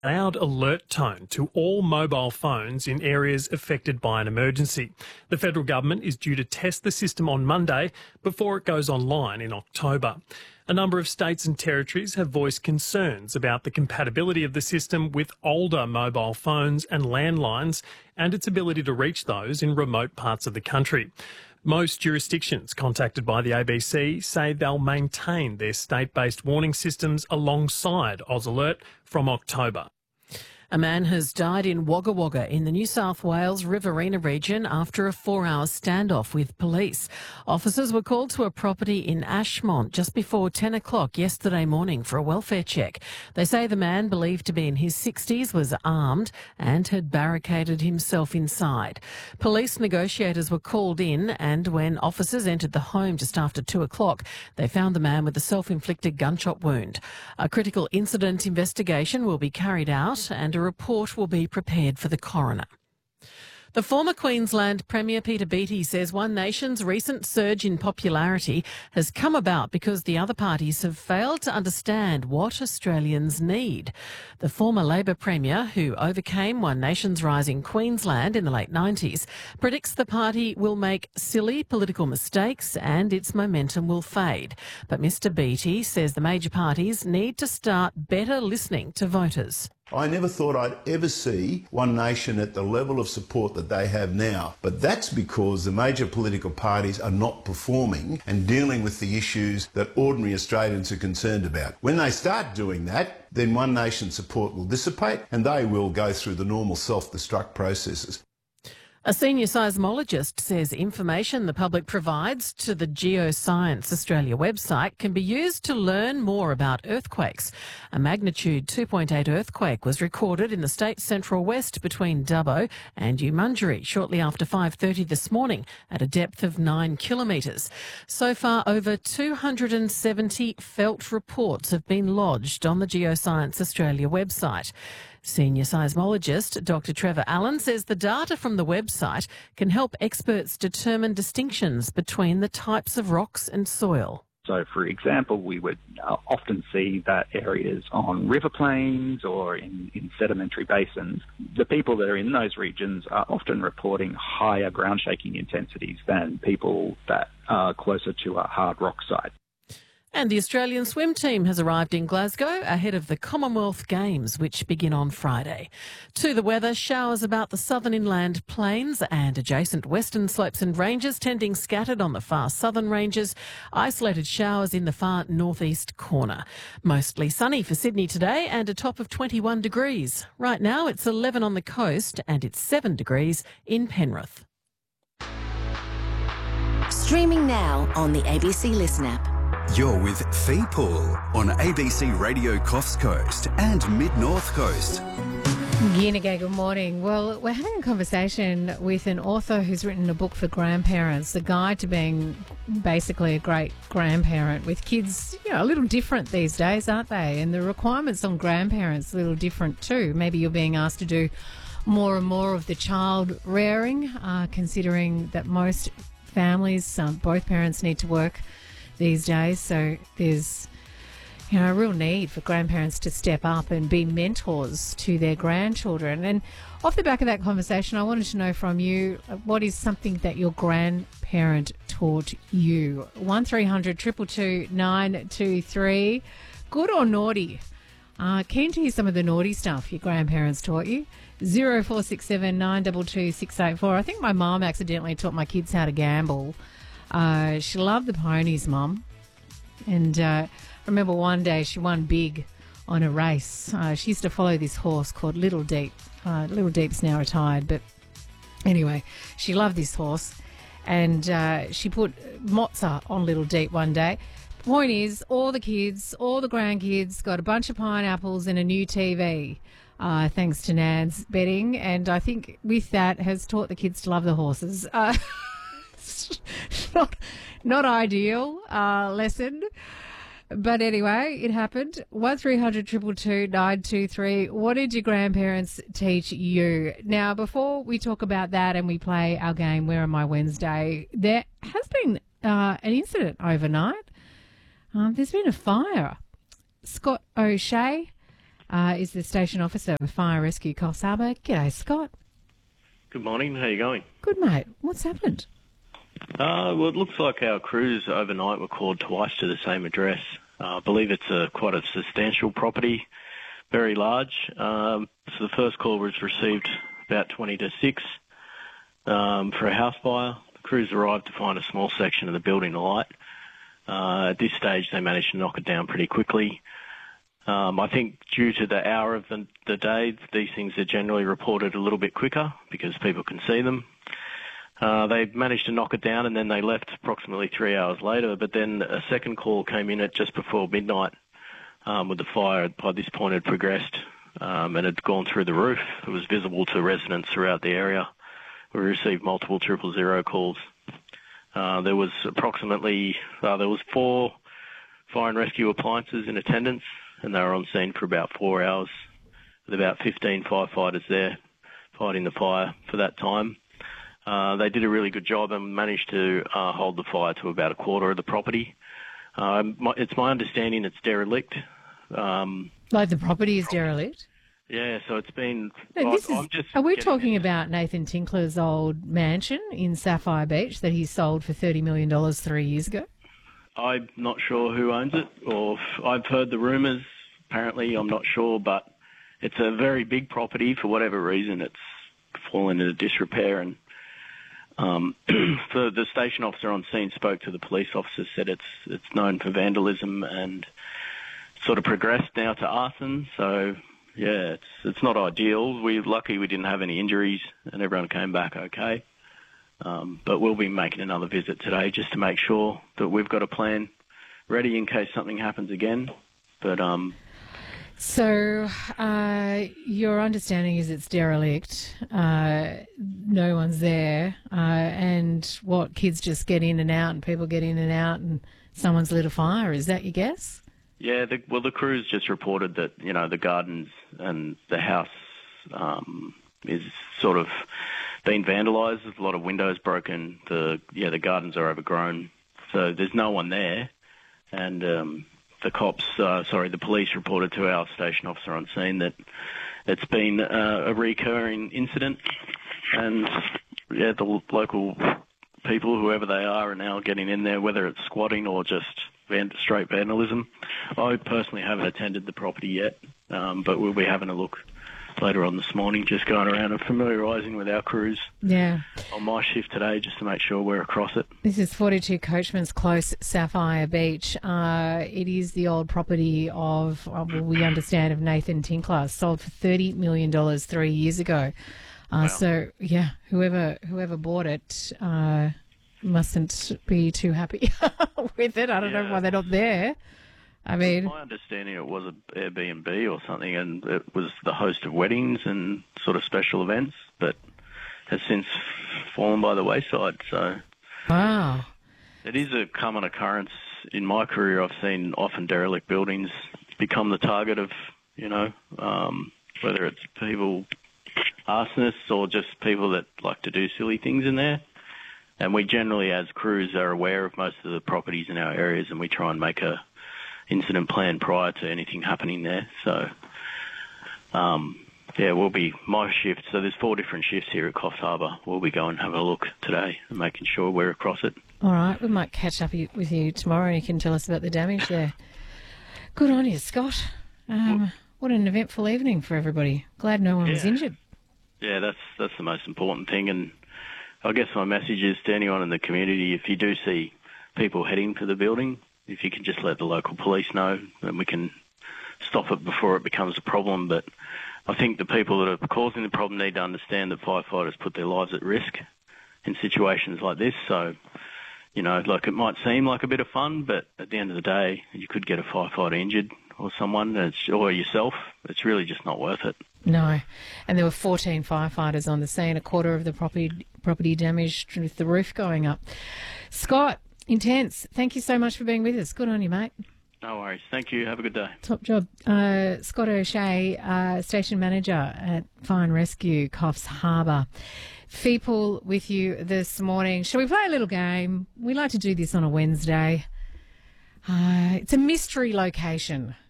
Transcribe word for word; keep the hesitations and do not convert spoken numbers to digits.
Loud alert tone to all mobile phones in areas affected by an emergency. The federal government is due to test the system on Monday before it goes online in October. A number of states and territories have voiced concerns about the compatibility of the system with older mobile phones and landlines and its ability to reach those in remote parts of the country. Most jurisdictions contacted by the A B C say they'll maintain their state-based warning systems alongside Oz Alert from October. A man has died in Wagga Wagga in the New South Wales Riverina region after a four-hour standoff with police. Officers were called to a property in Ashmont just before ten o'clock yesterday morning for a welfare check. They say the man, believed to be in his sixties, was armed and had barricaded himself inside. Police negotiators were called in, and when officers entered the home just after two o'clock, they found the man with a self-inflicted gunshot wound. A critical incident investigation will be carried out and a report will be prepared for the coroner. The former Queensland Premier Peter Beattie says One Nation's recent surge in popularity has come about because the other parties have failed to understand what Australians need. The former Labor Premier, who overcame One Nation's rise in Queensland in the late nineties, predicts the party will make silly political mistakes and its momentum will fade. But Mister Beattie says the major parties need to start better listening to voters. I never thought I'd ever see One Nation at the level of support that they have now. But that's because the major political parties are not performing and dealing with the issues that ordinary Australians are concerned about. When they start doing that, then One Nation support will dissipate and they will go through the normal self-destruct processes. A senior seismologist says information the public provides to the Geoscience Australia website can be used to learn more about earthquakes. A magnitude two point eight earthquake was recorded in the state's central west between Dubbo and Umundjeri shortly after five thirty this morning at a depth of nine kilometres. So far, over two hundred seventy felt reports have been lodged on the Geoscience Australia website. Senior seismologist Doctor Trevor Allen says the data from the website can help experts determine distinctions between the types of rocks and soil. So, for example, we would uh, often see that areas on river plains or in, in sedimentary basins, the people that are in those regions are often reporting higher ground shaking intensities than people that are closer to a hard rock site. And the Australian swim team has arrived in Glasgow ahead of the Commonwealth Games, which begin on Friday. To the weather, showers about the southern inland plains and adjacent western slopes and ranges, tending scattered on the far southern ranges, isolated showers in the far northeast corner. Mostly sunny for Sydney today and a top of twenty-one degrees. Right now it's eleven on the coast and it's seven degrees in Penrith. Streaming now on the A B C Listen app. You're with Fee Pool on A B C Radio Coffs Coast and Mid-North Coast. Ginniga, good morning. Well, we're having a conversation with an author who's written a book for grandparents, The Guide to Being Basically a Great Grandparent, with kids, you know, a little different these days, aren't they? And the requirements on grandparents are a little different too. Maybe you're being asked to do more and more of the child rearing, uh, considering that most families, um, both parents need to work these days, so there's, you know, a real need for grandparents to step up and be mentors to their grandchildren. And off the back of that conversation, I wanted to know from you, what is something that your grandparent taught you? one three hundred two two two nine two three. Good or naughty? Uh, keen to hear some of the naughty stuff your grandparents taught you. zero four six seven nine two two six eight four. I think my mum accidentally taught my kids how to gamble. Uh, she loved the ponies, Mum. And uh, I remember one day she won big on a race. Uh, she used to follow this horse called Little Deep. Uh, Little Deep's now retired, but anyway, she loved this horse. And uh, she put Mozza on Little Deep one day. Point is, all the kids, all the grandkids got a bunch of pineapples and a new T V. Uh, thanks to Nan's betting. And I think with that has taught the kids to love the horses. Uh, Not, not ideal uh, lesson, but anyway, it happened. One three hundred two two two nine two three. What did your grandparents teach you? Now, before we talk about that and we play our game, Where Am I Wednesday, there has been uh, an incident overnight. Um, there's been a fire. Scott O'Shea uh, is the station officer with Fire Rescue Coffs Harbour. G'day, Scott. Good morning. How you going? Good, mate. What's happened? Uh, well, it looks like our crews overnight were called twice to the same address. Uh, I believe it's a quite a substantial property, very large. Um, so the first call was received about twenty to six um, for a house fire. The crews arrived to find a small section of the building alight. Uh, at this stage, they managed to knock it down pretty quickly. Um, I think due to the hour of the, the day, these things are generally reported a little bit quicker because people can see them. Uh, they managed to knock it down and then they left approximately three hours later. But then a second call came in at just before midnight um, with the fire by this point had progressed um, and had gone through the roof. It was visible to residents throughout the area. We received multiple triple zero calls. Uh, there was approximately, uh, there was four fire and rescue appliances in attendance and they were on scene for about four hours with about fifteen firefighters there fighting the fire for that time. Uh, they did a really good job and managed to uh, hold the fire to about a quarter of the property. Um, my, it's my understanding it's derelict. Um, like the property is derelict? Yeah, so it's been... No, this I, is, I'm just are we getting, talking about Nathan Tinkler's old mansion in Sapphire Beach that he sold for thirty million dollars three years ago? I'm not sure who owns it, or if I've heard the rumours. Apparently, I'm not sure, but it's a very big property. For whatever reason, it's fallen into disrepair and Um, the, the station officer on scene spoke to the police officer, said it's it's known for vandalism and sort of progressed now to arson. So, yeah, it's it's not ideal. We're lucky we didn't have any injuries and everyone came back okay. Um, but we'll be making another visit today just to make sure that we've got a plan ready in case something happens again. But um, So uh, your understanding is it's derelict, uh, no one's there, uh, and what, kids just get in and out and people get in and out and someone's lit a fire. Is that your guess? Yeah, the, well, the crews just reported that, you know, the gardens and the house um, is sort of been vandalised. There's a lot of windows broken. The yeah, the gardens are overgrown. So there's no one there. And... Um, The cops, uh, sorry, the police reported to our station officer on scene that it's been uh, a recurring incident, and yeah, the l- local people, whoever they are, are now getting in there, whether it's squatting or just van- straight vandalism. I personally haven't attended the property yet, um, but we'll be having a look later on this morning, just going around and familiarising with our crews. Yeah. On my shift today, just to make sure we're across it. This is forty-two Coachman's Close, Sapphire Beach. Uh, it is the old property of, uh, well, we understand, of Nathan Tinkler, sold for thirty million dollars three years ago. Uh, Wow. So, yeah, whoever whoever bought it uh, mustn't be too happy with it. I don't know Yeah. why they're not there. I mean, my understanding it was an Airbnb or something, and it was the host of weddings and sort of special events, but has since fallen by the wayside. So wow. it is a common occurrence in my career. I've seen often derelict buildings become the target of, you know, um, whether it's people, arsonists, or just people that like to do silly things in there. And we generally, as crews, are aware of most of the properties in our areas, and we try and make a incident plan prior to anything happening there. So, um, yeah, we'll be, my shift, so there's four different shifts here at Coffs Harbour. We'll be going and have a look today and making sure we're across it. All right, we might catch up with you tomorrow and you can tell us about the damage there. Good on you, Scott. Um, what an eventful evening for everybody. Glad no one was Yeah. injured. Yeah, that's that's the most important thing. And I guess my message is to anyone in the community, if you do see people heading for the building, if you can just let the local police know, then we can stop it before it becomes a problem. But I think the people that are causing the problem need to understand that firefighters put their lives at risk in situations like this. So, you know, like it might seem like a bit of fun, but at the end of the day, you could get a firefighter injured or someone, it's, or yourself. It's really just not worth it. No. And there were fourteen firefighters on the scene, a quarter of the property property damaged with the roof going up. Scott, intense. Thank you so much for being with us. Good on you, mate. No worries. Thank you. Have a good day. Top job. Uh, Scott O'Shea, uh, Station Manager at Fire and Rescue, Coffs Harbour. Feeple with you this morning. Shall we play a little game? We like to do this on a Wednesday. Uh, it's a mystery location.